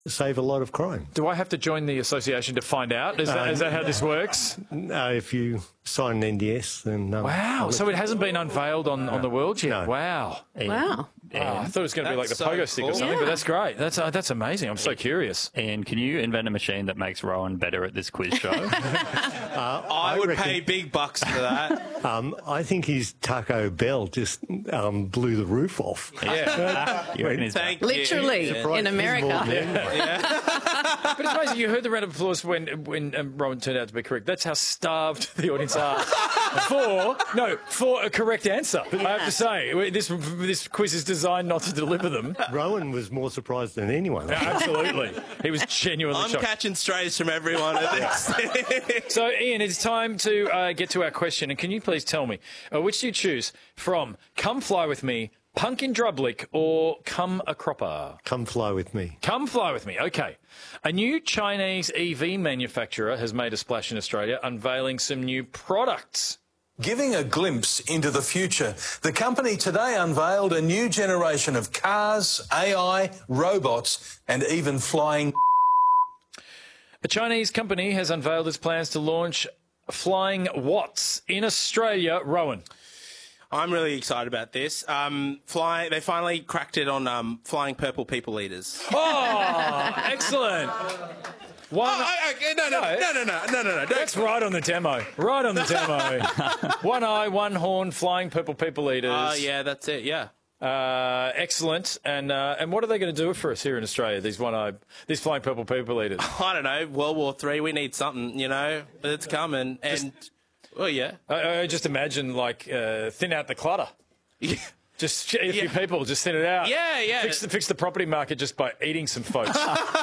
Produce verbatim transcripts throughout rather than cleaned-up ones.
save a lot of crime. Do I have to join the association to find out? Is that, uh, is that how this works? No, if you sign an N D S, then... Um, wow, so it hasn't been unveiled on, on the world yet? No. Wow. Wow. Oh, I thought it was going to be like the so pogo stick or cool. something, Yeah. but that's great. That's uh, that's amazing. I'm so curious. Ian, can you invent a machine that makes Rowan better at this quiz show? uh, I would reckon, pay big bucks for that. Um, I think his Taco Bell just um, blew the roof off. Yeah. You reckon he's Thank Literally, you. in America. But it's amazing. You heard the round of applause when when um, Rowan turned out to be correct. That's how starved the audience are for no for a correct answer. I have to say this this quiz is designed not to deliver them. Rowan was more surprised than anyone. Absolutely, he was genuinely I'm shocked. catching strays from everyone at this. So, Ian, it's time to uh, get to our question. And can you please tell me, uh, which do you choose from Come Fly With Me, Punk in Drublic, or Come a Cropper? Come fly with me. Come Fly With Me. OK. A new Chinese E V manufacturer has made a splash in Australia, unveiling some new products. Giving a glimpse into the future, the company today unveiled a new generation of cars, A I, robots, and even flying. A Chinese company has unveiled its plans to launch Flying Watts in Australia. Rowan. I'm really excited about this. Um, fly, they finally cracked it on um, flying purple people eaters. Oh, excellent. One, Oh, I, I, no, no, no, no, no, no, no, no, no. That's right on the demo. Right on the demo. One eye, one horn, flying purple people eaters. Oh, yeah, that's it, yeah. Uh, excellent. And uh, and what are they going to do for us here in Australia? These one eye, these flying purple people eaters. I don't know, World War Three, we need something, you know, it's coming. And, well, yeah. I, I just imagine like uh, thin out the clutter. Just a few Yeah. people, just thin it out. Yeah, yeah. Fix the, fix the property market just by eating some folks.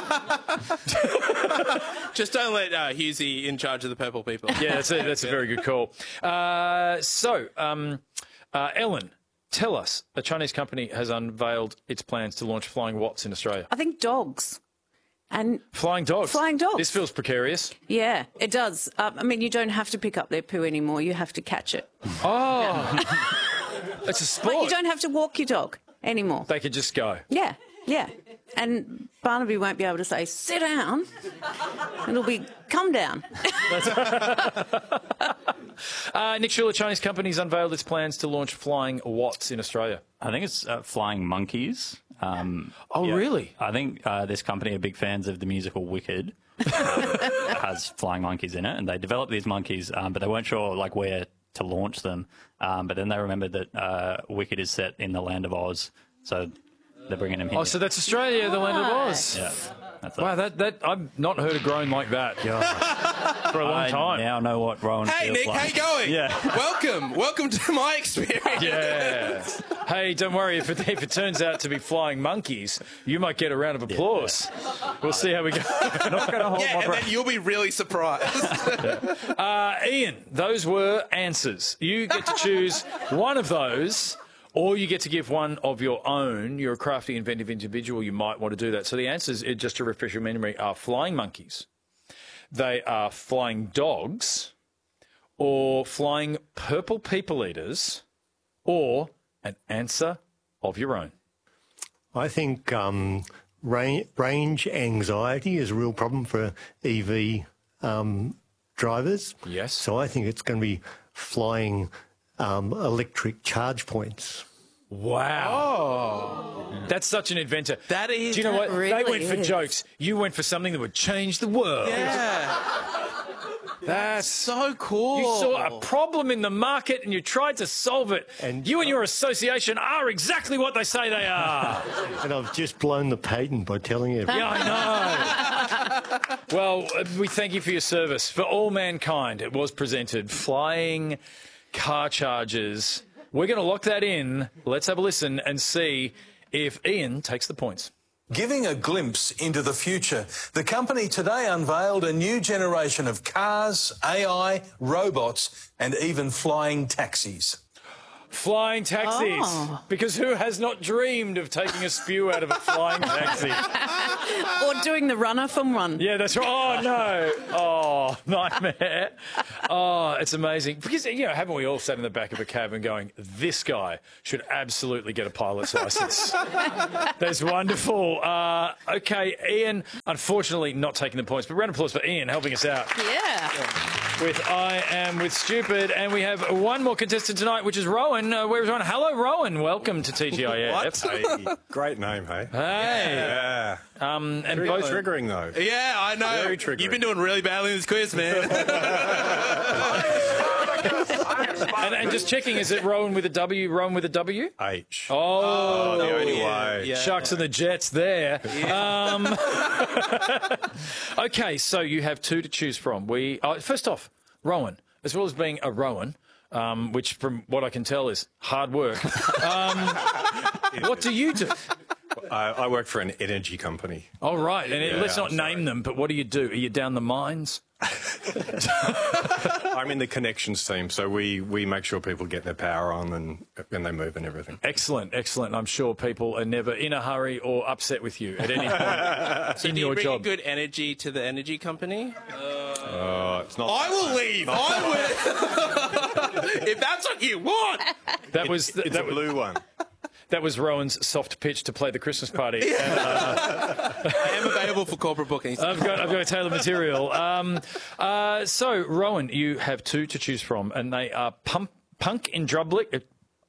Just don't let uh, Husey in charge of the purple people. Yeah, that's a, that's a very good call. Uh, so, um, uh, Ellen, tell us, a Chinese company has unveiled its plans to launch Flying Watts in Australia. I think dogs. And Flying dogs. Flying dogs. This feels precarious. yeah, it does. Um, I mean, you don't have to pick up their poo anymore. You have to catch it. Oh, it's a sport. But you don't have to walk your dog anymore. They could just go. Yeah, yeah. And Barnaby won't be able to say, sit down. It'll be, come down. Uh, Nick Schuler, Chinese companies unveiled its plans to launch Flying Watts in Australia. I think it's uh, Flying Monkeys. Um, Oh, yeah. really? I think uh, this company are big fans of the musical Wicked. It has flying monkeys in it, and they developed these monkeys, um, but they weren't sure like where to launch them. Um, but then they remembered that uh, Wicked is set in the land of Oz, so they're bringing him here. Oh, so that's Australia, the land of Oz. yeah, that's Wow, it. that, that I've not heard a groan like that for a long I time. now know what Rowan Hey, feels Nick, like. how you going? Yeah. Welcome. Welcome to my experience. Yeah. Hey, don't worry. If it, if it turns out to be flying monkeys, you might get a round of applause. We'll see how we go. Not going to hold Yeah, my and breath. then you'll be really surprised. Uh, Ian, those were answers. You get to choose one of those, or you get to give one of your own. You're a crafty, inventive individual. You might want to do that. So the answers, uh, just to refresh your memory, are flying monkeys. They are flying dogs, or flying purple people eaters, or an answer of your own. I think um, ra- range anxiety is a real problem for E V um, drivers. Yes. So I think it's going to be flying um, electric charge points. Wow. Oh. That's such an inventor. That is- Do you know that what? really they went for is. jokes. You went for something that would change the world. Yeah. That's So cool. You saw a problem in the market and you tried to solve it. And- you and your association are exactly what they say they are. And I've just blown the patent by telling you. Yeah, I know. Well, uh, we thank you for your service. For all mankind, it was presented. Flying car chargers. We're going to lock that in. Let's have a listen and see if Ian takes the points. Giving a glimpse into the future, the company today unveiled a new generation of cars, A I, robots, and even flying taxis. Flying taxis. Oh. Because who has not dreamed of taking a spew out of a flying taxi? Or doing the runner from Run. Yeah, that's right. Oh, no. Oh, nightmare. Oh, it's amazing. Because, you know, haven't we all sat in the back of a cab and going, this guy should absolutely get a pilot's licence? That's wonderful. Uh, okay, Ian, unfortunately not taking the points, but round of applause for Ian helping us out Yeah. with I Am With Stupid. And we have one more contestant tonight, which is Rowan. Uh, where is Rowan? Hello, Rowan. Welcome to T G I F. Hey, great name, hey? Hey. Yeah. Um, and Very both triggering, though. Yeah, I know. Very triggering. You've been doing really badly in this quiz, man. and, and just checking, is it Rowan with a W, Rowan with a W? H. Oh, the only yeah, way. yeah. Sharks and the Jets there. Um, okay, so you have two to choose from. We uh, first off, Rowan, as well as being a Rowan, um, which from what I can tell is hard work. Um, what do you do? I, I work for an energy company. All right, and Yeah, let's not I'm name sorry. them, but what do you do? Are you down the mines? I'm in the connections team, so we, we make sure people get their power on and, and they move and everything. Excellent, excellent. I'm sure people are never in a hurry or upset with you at any point in Do you your bring job. good energy to the energy company? Uh, it's not. I will leave. I will. If that's what you want. That was It's that a was, blue one. that was Rowan's soft pitch to play the Christmas party. And, uh, I am available for corporate bookings. I've got I've got tailored material. Um, uh, so Rowan, you have two to choose from, and they are pump, Punk in Drublic.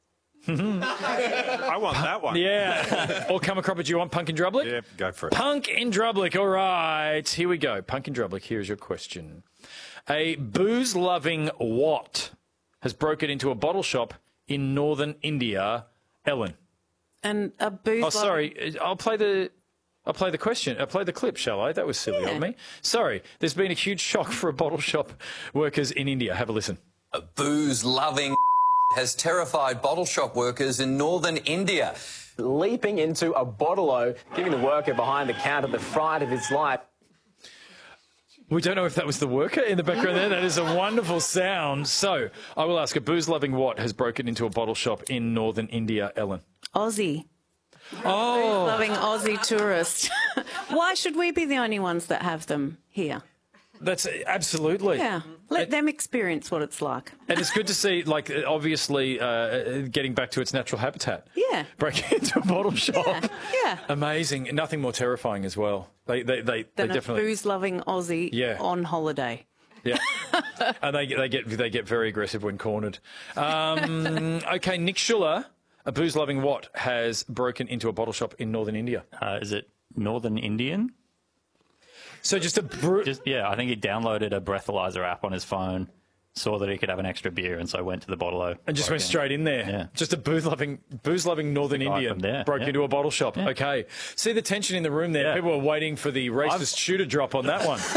I want that one. Yeah. Or come across, do you want Punk in Drublic? Yep, go for it. Punk in Drublic. All right. Here we go. Punk in Drublic. Here's your question. A booze-loving what has broken into a bottle shop in northern India? Ellen. And a booze. Oh, sorry. I'll play the... I'll play the question. I'll play the clip, shall I? That was silly Yeah. of me. Sorry. There's been a huge shock for bottle shop workers in India. Have a listen. A booze-loving has terrified bottle shop workers in northern India. Leaping into a bottle-o, giving the worker behind the counter the fright of his life. We don't know if that was the worker in the background there. That is a wonderful sound. So, I will ask, a booze-loving what has broken into a bottle shop in northern India, Ellen? Aussie. Oh, Loving Aussie tourist. Why should we be the only ones that have them here? that's absolutely. Yeah. Let them experience what it's like. And it's good to see, like, obviously uh, getting back to its natural habitat. Yeah. Breaking into a bottle shop. Yeah. Yeah. Amazing. Nothing more terrifying as well. They, they, they, they Than a definitely. booze-loving Aussie Yeah. on holiday. Yeah. And they, they get they get very aggressive when cornered. Um, okay, Nick Schuller, a booze-loving what has broken into a bottle shop in northern India? Uh, is it Northern Indian? So just a bru- Just yeah, I think he downloaded a breathalyzer app on his phone, saw that he could have an extra beer, and so went to the bottle-o. and just went straight in there. Yeah. Just a booze-loving, booze-loving northern guy Indian from there, broke yeah. into a bottle shop. Okay. See the tension in the room there. Yeah. People were waiting for the racist shooter drop on that one.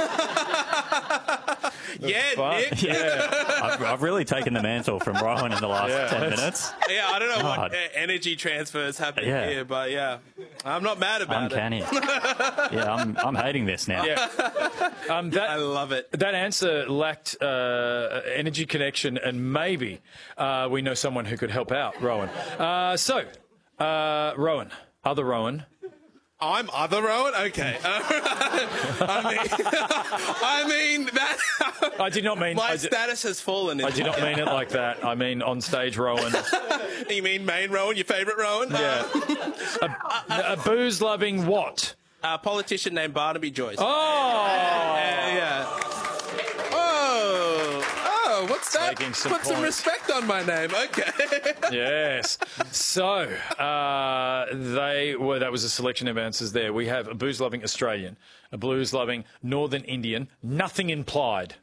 Yeah, But, Nick. yeah. I've, I've really taken the mantle from Rowan in the last Yeah. ten minutes. Yeah, I don't know what God. uh, energy transfer is happening Yeah. here, but yeah, I'm not mad about Uncanny. yeah, I'm I'm hating this now. Yeah. Um, it. I that, love it. that answer lacked uh, energy connection, and maybe uh, we know someone who could help out, Rowan. Uh, so, uh, Rowan, other Rowan. I'm other Rowan? Okay. I mean, I mean that. I did not mean. My I did, status has fallen. I did not mean it like that. I mean on stage, Rowan. You mean main Rowan, your favourite Rowan? Yeah. a, a booze-loving what? Uh, a politician named Barnaby Joyce. Oh. Yeah, yeah. Oh, oh, what's that? Taking some Put some points. respect on my name. Okay. Yes. So uh, they were. That was a selection of answers there. We have a booze-loving Australian, a blues-loving Northern Indian, nothing implied,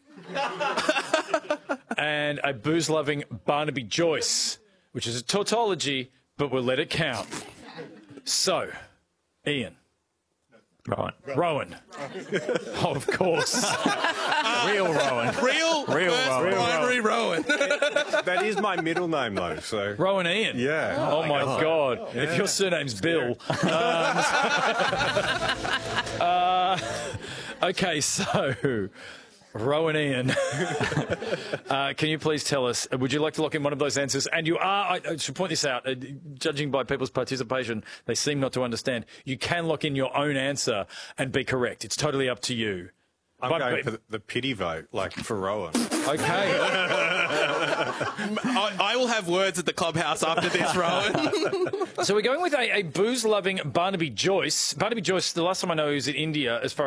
and a booze-loving Barnaby Joyce, which is a tautology, but we'll let it count. So, Ian. Right. Rowan. Oh, of course. Real Rowan. Real, Real first Rowan. primary Rowan. That is my middle name, though, so... Rowan Ian. Yeah. Oh, my God. If your surname's Bill. Um, uh, okay, so... Rowan Ian, uh, can you please tell us, would you like to lock in one of those answers? And you are, I, I should point this out, uh, judging by people's participation, they seem not to understand. You can lock in your own answer and be correct. It's totally up to you. I'm But- going but- for the, the pity vote, like for Rowan. Okay. I, I will have words at the clubhouse after this, Rowan. So we're going with a, a booze-loving Barnaby Joyce. Barnaby Joyce, the last time I know, he was in India as far